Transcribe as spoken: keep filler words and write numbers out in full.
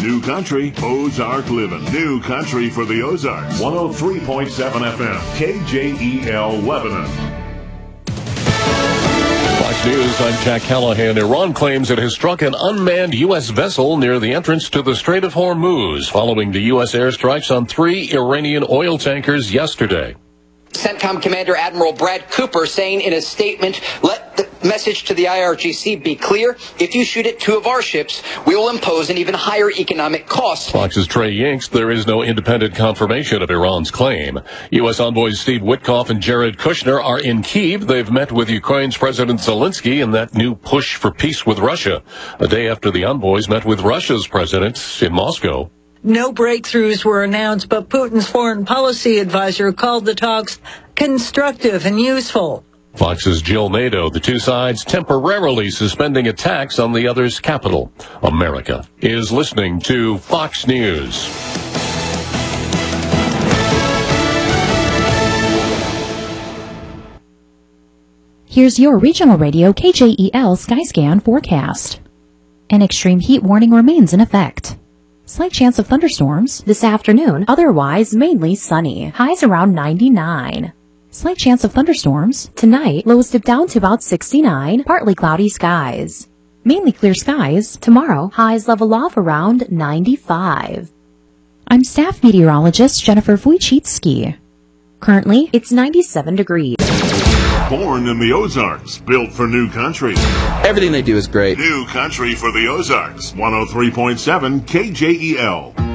New Country, Ozark Living. New Country for the Ozarks. one oh three point seven F M, K J E L Lebanon. Fox News, I'm Jack Callahan. Iran claims it has struck an unmanned U S vessel near the entrance to the Strait of Hormuz, following the U S airstrikes on three Iranian oil tankers yesterday. CENTCOM Commander Admiral Brad Cooper saying in a statement, let the message to the I R G C be clear. If you shoot at two of our ships, we will impose an even higher economic cost. Fox's Trey Yingst, there is no independent confirmation of Iran's claim. U S envoys Steve Witkoff and Jared Kushner are in Kyiv. They've met with Ukraine's President Zelensky in that new push for peace with Russia, a day after the envoys met with Russia's president in Moscow. No breakthroughs were announced, but Putin's foreign policy advisor called the talks constructive and useful. Fox's Jill Nato, the two sides temporarily suspending attacks on the other's capital. America is listening to Fox News. Here's your regional radio K J E L Skyscan forecast. An extreme heat warning remains in effect. Slight chance of thunderstorms this afternoon, otherwise mainly sunny. Highs around ninety-nine. Slight chance of thunderstorms tonight, lows dip down to about sixty-nine, partly cloudy skies. Mainly clear skies tomorrow, highs level off around ninety-five. I'm staff meteorologist Jennifer Wojcicki. Currently, it's ninety-seven degrees. Born in the Ozarks, built for New Country. Everything they do is great. New Country for the Ozarks, one oh three point seven K J E L.